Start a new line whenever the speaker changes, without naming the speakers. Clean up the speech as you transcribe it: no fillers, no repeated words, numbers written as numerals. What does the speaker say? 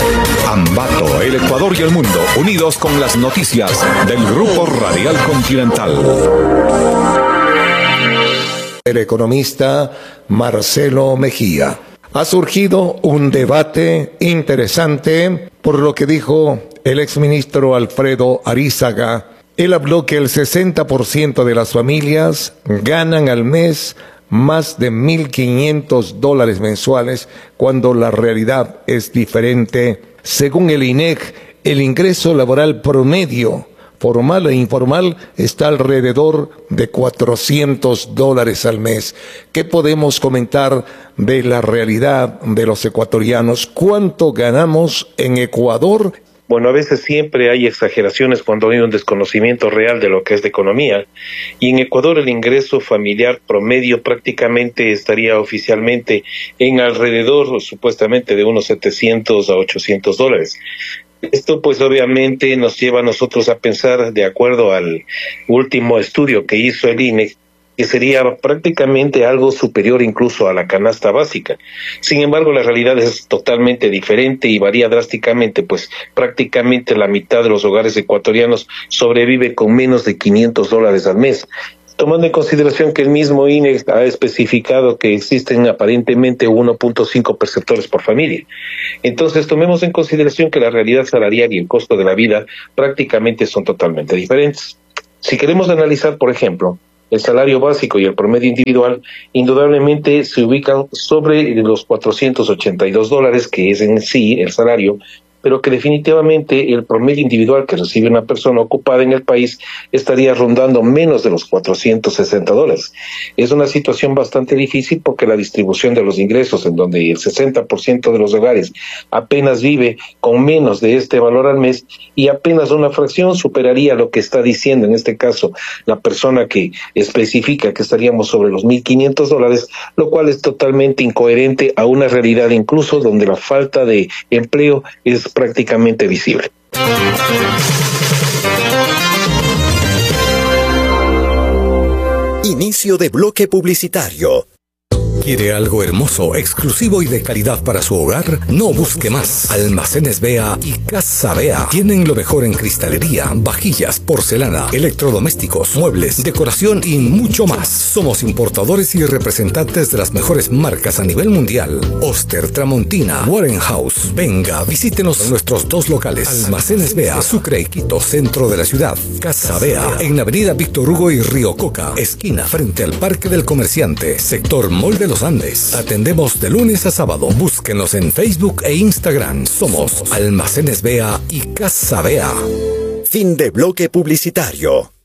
Ambato, el Ecuador y el mundo, unidos con las noticias del Grupo Radial Continental.
El economista Marcelo Mejía. Ha surgido un debate interesante por lo que dijo el exministro Alfredo Arízaga. Él habló que el 60% de las familias ganan al mes más de $1,500 mensuales, cuando la realidad es diferente. Según el INEC, el ingreso laboral promedio, formal e informal, está alrededor de $400 al mes. ¿Qué podemos comentar de la realidad de los ecuatorianos? ¿Cuánto ganamos en Ecuador?
Bueno, a veces siempre hay exageraciones cuando hay un desconocimiento real de lo que es de economía, y en Ecuador el ingreso familiar promedio prácticamente estaría oficialmente en alrededor, supuestamente, de unos $700 a $800. Esto pues obviamente nos lleva a nosotros a pensar, de acuerdo al último estudio que hizo el INEC, que sería prácticamente algo superior incluso a la canasta básica. Sin embargo, la realidad es totalmente diferente y varía drásticamente, pues prácticamente la mitad de los hogares ecuatorianos sobrevive con menos de $500 al mes. Tomando en consideración que el mismo INEC ha especificado que existen aparentemente 1.5 perceptores por familia. Entonces, tomemos en consideración que la realidad salarial y el costo de la vida prácticamente son totalmente diferentes. Si queremos analizar, por ejemplo, el salario básico y el promedio individual, indudablemente se ubican sobre los $482, que es en sí el salario, pero que definitivamente el promedio individual que recibe una persona ocupada en el país estaría rondando menos de los $460. Es una situación bastante difícil porque la distribución de los ingresos, en donde el 60% de los hogares apenas vive con menos de este valor al mes, y apenas una fracción superaría lo que está diciendo en este caso la persona que especifica que estaríamos sobre los $1,500, lo cual es totalmente incoherente a una realidad incluso donde la falta de empleo es prácticamente visible.
Inicio de bloque publicitario. ¿Quiere algo hermoso, exclusivo y de calidad para su hogar? No busque más. Almacenes Bea y Casa Bea tienen lo mejor en cristalería, vajillas, porcelana, electrodomésticos, muebles, decoración y mucho más. Somos importadores y representantes de las mejores marcas a nivel mundial. Oster, Tramontina, Warren House. Venga, visítenos en nuestros dos locales. Almacenes Bea, Sucre y Quito, centro de la ciudad. Casa Bea, en la avenida Víctor Hugo y Río Coca, esquina frente al Parque del Comerciante, sector Mall de los Andes. Atendemos de lunes a sábado. Búsquenos en Facebook e Instagram. Somos Almacenes Bea y Casa Bea.
Fin de bloque publicitario.